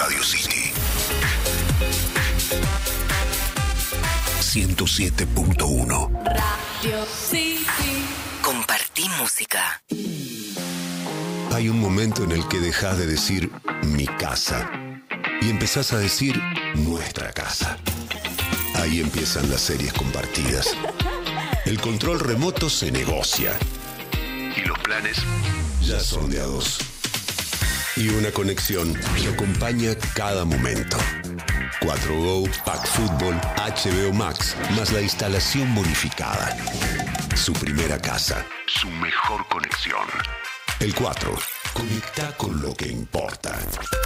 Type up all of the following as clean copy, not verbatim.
Radio City. 107.1 Radio City. Compartí música. Hay un momento en el que dejas de decir mi casa y empezás a decir nuestra casa. Ahí empiezan las series compartidas. El control remoto se negocia y los planes ya son de a dos. Y una conexión que acompaña cada momento. 4Go, Pack Fútbol, HBO Max, más la instalación bonificada. Su primera casa, su mejor conexión. El 4. Conecta con lo que importa.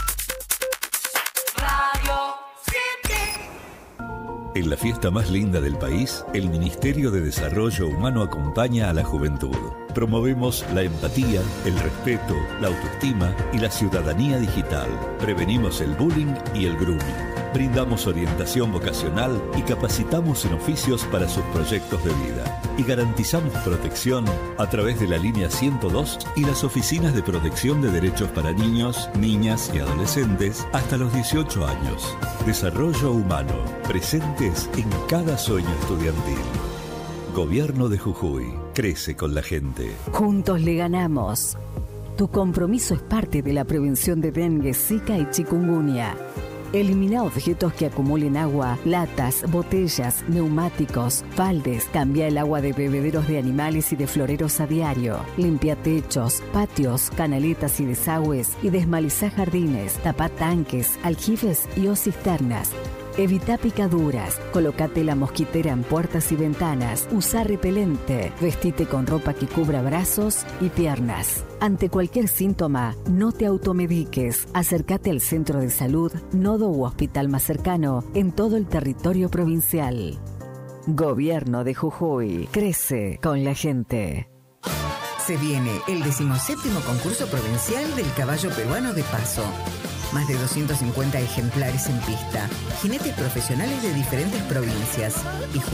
Radio City. En la fiesta más linda del país, el Ministerio de Desarrollo Humano acompaña a la juventud. Promovemos la empatía, el respeto, la autoestima y la ciudadanía digital. Prevenimos el bullying y el grooming. Brindamos orientación vocacional y capacitamos en oficios para sus proyectos de vida. Y garantizamos protección a través de la línea 102 y las oficinas de protección de derechos para niños, niñas y adolescentes hasta los 18 años. Desarrollo humano, presentes en cada sueño estudiantil. Gobierno de Jujuy, crece con la gente. Juntos le ganamos. Tu compromiso es parte de la prevención de dengue, zika y chikungunya. Elimina objetos que acumulen agua, latas, botellas, neumáticos, baldes. Cambia el agua de bebederos de animales y de floreros a diario. Limpia techos, patios, canaletas y desagües y desmaliza jardines. Tapa tanques, aljibes y o cisternas. Evita picaduras, colócate la mosquitera en puertas y ventanas, usa repelente, vestite con ropa que cubra brazos y piernas. Ante cualquier síntoma, no te automediques, acércate al centro de salud, nodo u hospital más cercano en todo el territorio provincial. Gobierno de Jujuy, crece con la gente. Se viene el 17º concurso provincial del caballo peruano de paso. Más de 250 ejemplares en pista, jinetes profesionales de diferentes provincias y